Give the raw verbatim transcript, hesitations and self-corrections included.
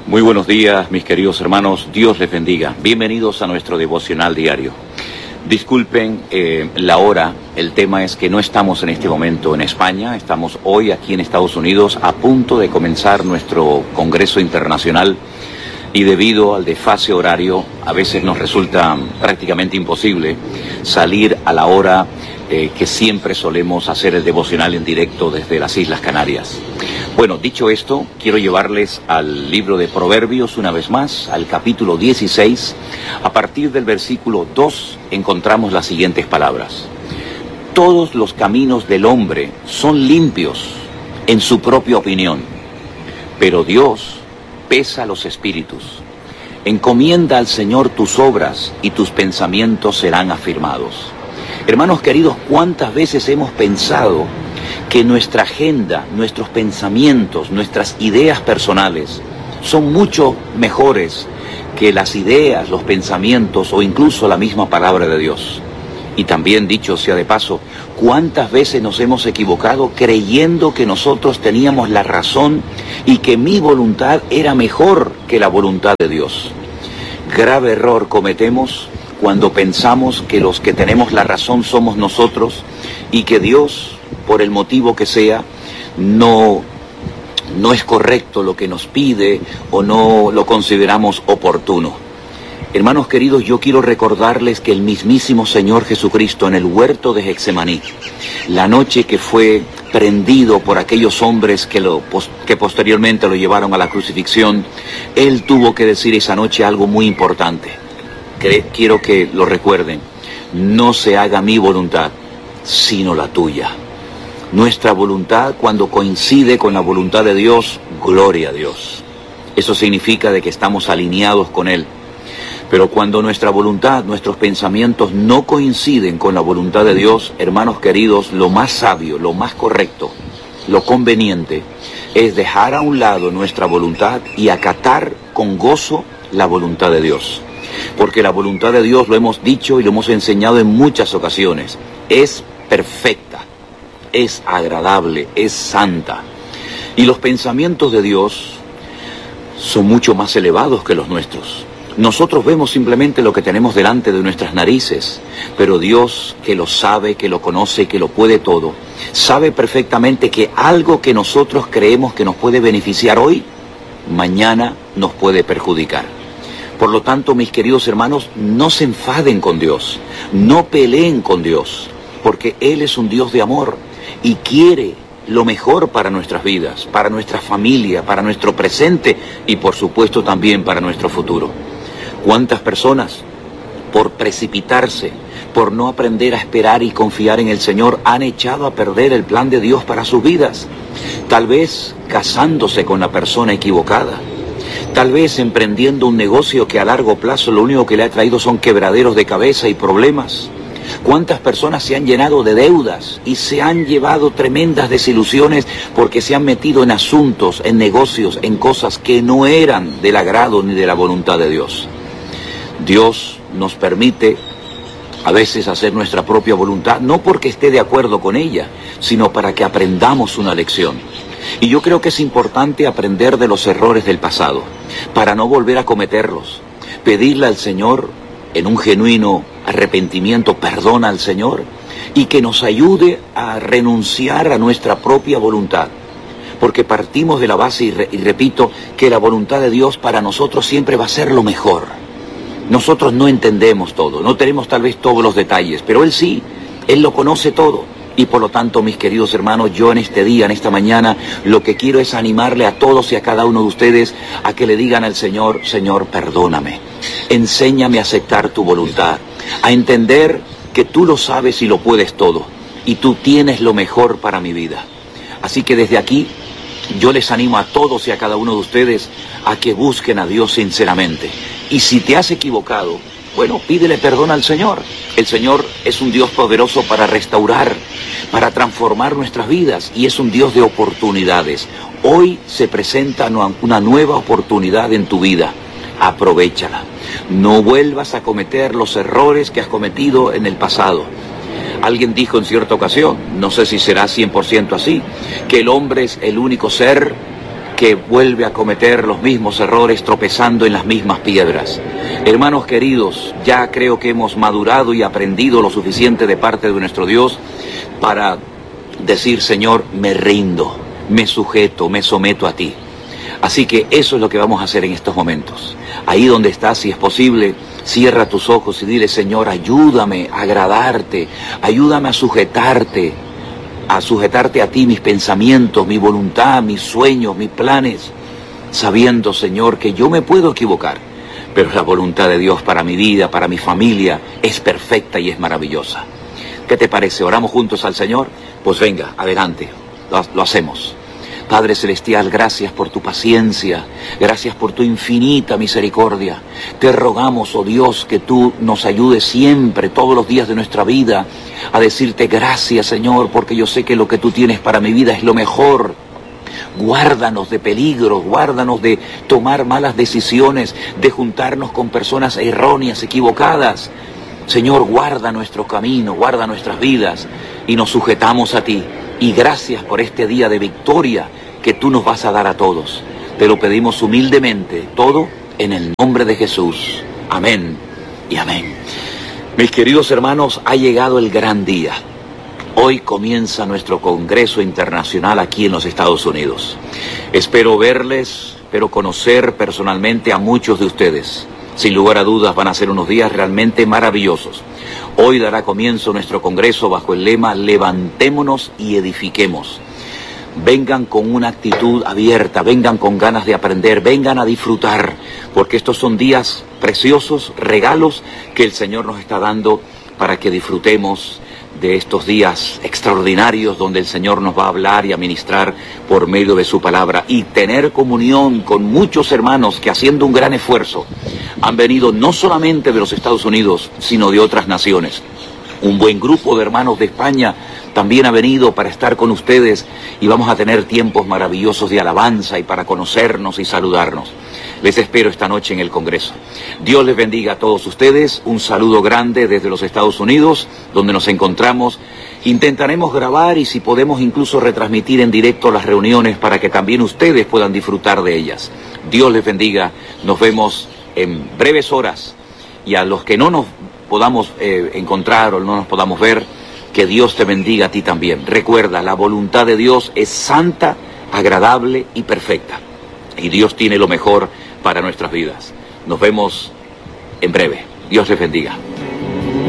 Muy buenos días, mis queridos hermanos. Dios les bendiga. Bienvenidos a nuestro devocional diario. Disculpen eh, la hora. El tema es que no estamos en este momento en España. Estamos hoy aquí en Estados Unidos a punto de comenzar nuestro Congreso Internacional y debido al desfase horario a veces nos resulta prácticamente imposible salir a la hora eh, que siempre solemos hacer el devocional en directo desde las Islas Canarias. Bueno, dicho esto, quiero llevarles al libro de Proverbios una vez más, al capítulo dieciséis. A partir del versículo dos encontramos las siguientes palabras. Todos los caminos del hombre son limpios en su propia opinión, pero Dios pesa los espíritus. Encomienda al Señor tus obras y tus pensamientos serán afirmados. Hermanos queridos, ¿cuántas veces hemos pensado que nuestra agenda, nuestros pensamientos, nuestras ideas personales son mucho mejores que las ideas, los pensamientos o incluso la misma palabra de Dios? Y también, dicho sea de paso, ¿cuántas veces nos hemos equivocado creyendo que nosotros teníamos la razón y que mi voluntad era mejor que la voluntad de Dios? Grave error cometemos cuando pensamos que los que tenemos la razón somos nosotros y que Dios, por el motivo que sea, no, no es correcto lo que nos pide o no lo consideramos oportuno. Hermanos queridos, yo quiero recordarles que el mismísimo Señor Jesucristo en el huerto de Getsemaní, la noche que fue prendido por aquellos hombres que, lo, que posteriormente lo llevaron a la crucifixión, Él tuvo que decir esa noche algo muy importante. Que quiero que lo recuerden. No se haga mi voluntad, sino la tuya. Nuestra voluntad, cuando coincide con la voluntad de Dios, gloria a Dios. Eso significa de que estamos alineados con Él. Pero cuando nuestra voluntad, nuestros pensamientos no coinciden con la voluntad de Dios, hermanos queridos, lo más sabio, lo más correcto, lo conveniente, es dejar a un lado nuestra voluntad y acatar con gozo la voluntad de Dios. Porque la voluntad de Dios, lo hemos dicho y lo hemos enseñado en muchas ocasiones, es perfecta, es agradable, es santa. Y los pensamientos de Dios son mucho más elevados que los nuestros. Nosotros vemos simplemente lo que tenemos delante de nuestras narices, pero Dios, que lo sabe, que lo conoce, que lo puede todo, sabe perfectamente que algo que nosotros creemos que nos puede beneficiar hoy, mañana nos puede perjudicar. Por lo tanto, mis queridos hermanos, no se enfaden con Dios, no peleen con Dios, porque Él es un Dios de amor y quiere lo mejor para nuestras vidas, para nuestra familia, para nuestro presente y por supuesto también para nuestro futuro. ¿Cuántas personas, por precipitarse, por no aprender a esperar y confiar en el Señor, han echado a perder el plan de Dios para sus vidas? Tal vez casándose con la persona equivocada, tal vez emprendiendo un negocio que a largo plazo lo único que le ha traído son quebraderos de cabeza y problemas. ¿Cuántas personas se han llenado de deudas y se han llevado tremendas desilusiones porque se han metido en asuntos, en negocios, en cosas que no eran del agrado ni de la voluntad de Dios? Dios nos permite a veces hacer nuestra propia voluntad, no porque esté de acuerdo con ella, sino para que aprendamos una lección. Y yo creo que es importante aprender de los errores del pasado, para no volver a cometerlos. Pedirle al Señor, en un genuino arrepentimiento, perdón al Señor, y que nos ayude a renunciar a nuestra propia voluntad. Porque partimos de la base, y, re, y repito, que la voluntad de Dios para nosotros siempre va a ser lo mejor. Nosotros no entendemos todo, no tenemos tal vez todos los detalles, pero Él sí, Él lo conoce todo. Y por lo tanto, mis queridos hermanos, yo en este día, en esta mañana, lo que quiero es animarle a todos y a cada uno de ustedes a que le digan al Señor, Señor, perdóname, enséñame a aceptar tu voluntad, a entender que tú lo sabes y lo puedes todo, y tú tienes lo mejor para mi vida. Así que desde aquí, yo les animo a todos y a cada uno de ustedes a que busquen a Dios sinceramente. Y si te has equivocado, bueno, pídele perdón al Señor. El Señor es un Dios poderoso para restaurar, para transformar nuestras vidas, y es un Dios de oportunidades. Hoy se presenta una nueva oportunidad en tu vida. Aprovéchala. No vuelvas a cometer los errores que has cometido en el pasado. Alguien dijo en cierta ocasión, no sé si será cien por ciento así, que el hombre es el único ser que vuelve a cometer los mismos errores tropezando en las mismas piedras. Hermanos queridos, ya creo que hemos madurado y aprendido lo suficiente de parte de nuestro Dios para decir: Señor, me rindo, me sujeto, me someto a ti. Así que eso es lo que vamos a hacer en estos momentos. Ahí donde estás, si es posible, cierra tus ojos y dile: Señor, ayúdame a agradarte, ayúdame a sujetarte, a sujetarte a ti, mis pensamientos, mi voluntad, mis sueños, mis planes, sabiendo, Señor, que yo me puedo equivocar, pero la voluntad de Dios para mi vida, para mi familia, es perfecta y es maravillosa. ¿Qué te parece? ¿Oramos juntos al Señor? Pues venga, adelante, lo, lo hacemos. Padre Celestial, gracias por tu paciencia, gracias por tu infinita misericordia. Te rogamos, oh Dios, que tú nos ayudes siempre, todos los días de nuestra vida, a decirte gracias, Señor, porque yo sé que lo que tú tienes para mi vida es lo mejor. Guárdanos de peligros, guárdanos de tomar malas decisiones, de juntarnos con personas erróneas, equivocadas. Señor, guarda nuestro camino, guarda nuestras vidas y nos sujetamos a ti. Y gracias por este día de victoria que tú nos vas a dar a todos. Te lo pedimos humildemente, todo en el nombre de Jesús. Amén y amén. Mis queridos hermanos, ha llegado el gran día. Hoy comienza nuestro Congreso Internacional aquí en los Estados Unidos. Espero verles, espero conocer personalmente a muchos de ustedes. Sin lugar a dudas van a ser unos días realmente maravillosos. Hoy dará comienzo nuestro Congreso bajo el lema Levantémonos y edifiquemos. Vengan con una actitud abierta, vengan con ganas de aprender, vengan a disfrutar, porque estos son días preciosos, regalos que el Señor nos está dando para que disfrutemos de estos días extraordinarios donde el Señor nos va a hablar y a ministrar por medio de su palabra y tener comunión con muchos hermanos que, haciendo un gran esfuerzo, han venido no solamente de los Estados Unidos, sino de otras naciones. Un buen grupo de hermanos de España también ha venido para estar con ustedes y vamos a tener tiempos maravillosos de alabanza y para conocernos y saludarnos. Les espero esta noche en el Congreso. Dios les bendiga a todos ustedes. Un saludo grande desde los Estados Unidos, donde nos encontramos. Intentaremos grabar y, si podemos, incluso retransmitir en directo las reuniones para que también ustedes puedan disfrutar de ellas. Dios les bendiga. Nos vemos en breves horas. Y a los que no nos podamos eh, encontrar o no nos podamos ver, que Dios te bendiga a ti también. Recuerda, la voluntad de Dios es santa, agradable y perfecta. Y Dios tiene lo mejor para nuestras vidas. Nos vemos en breve. Dios les bendiga.